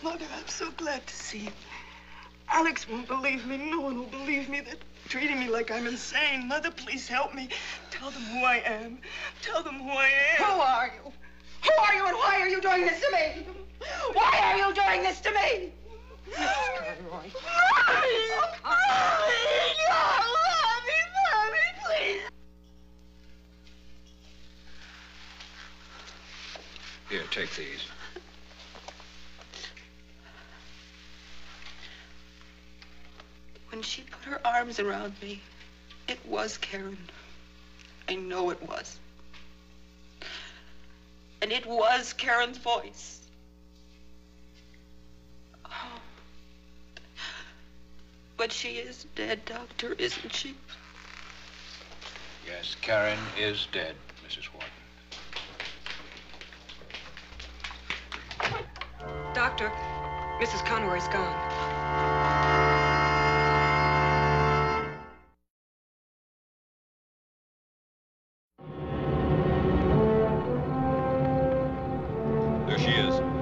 Mother, I'm so glad to see you. Alex won't believe me. No one will believe me. They're treating me like I'm insane. Mother, please help me. Tell them who I am. Tell them who I am. Who are you? Who are you and why are you doing this to me? Why are you doing this to me? Mrs. Conroy. Mommy, please. Here, take these. When she put her arms around me, it was Karen. I know it was. And it was Karen's voice. Oh. But she is dead, Doctor, isn't she? Yes, Karen is dead, Mrs. Wharton. Doctor, Mrs. Conroy's gone. There she is.